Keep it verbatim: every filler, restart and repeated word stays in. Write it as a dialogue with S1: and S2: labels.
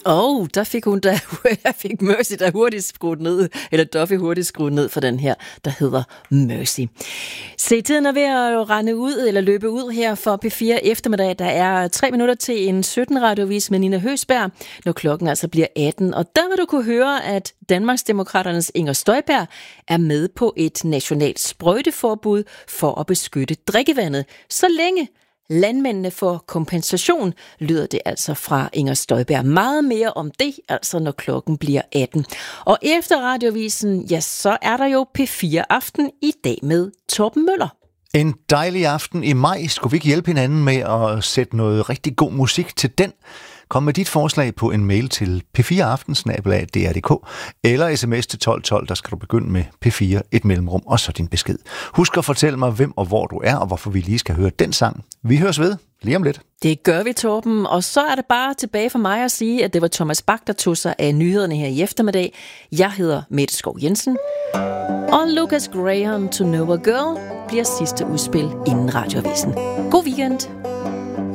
S1: Åh, oh, der fik hun da, jeg fik Mercy der hurtigt skruet ned, eller Duffy hurtigt skruet ned for den her, der hedder Mercy. Se, tiden er ved at rende ud, eller løbe ud her for P fire eftermiddag. Der er tre minutter til en sytten radiovis med Nina Høsberg, når klokken altså bliver atten. Og der vil du kunne høre, at Danmarksdemokraternes Inger Støjberg er med på et nationalt sprøjteforbud for at beskytte drikkevandet, så længe landmændene får kompensation, lyder det altså fra Inger Støjberg. Meget mere om det, altså når klokken bliver atten. Og efter radiovisen, ja, så er der jo P fire Aften i dag med Torben Møller.
S2: En dejlig aften i maj. Skulle vi ikke hjælpe hinanden med at sætte noget rigtig god musik til den? Kom med dit forslag på en mail til p fire aften snabel-a d r punktum d k eller sms til tolv tolv, der skal du begynde med P fire, et mellemrum og så din besked. Husk at fortælle mig, hvem og hvor du er, og hvorfor vi lige skal høre den sang. Vi høres ved lige om lidt.
S1: Det gør vi, Torben. Og så er det bare tilbage for mig at sige, at det var Thomas Bach, der tog sig af nyhederne her i eftermiddag. Jeg hedder Mette Skov Jensen. Og Lucas Graham, To Know a Girl, bliver sidste udspil inden radioavisen. God weekend.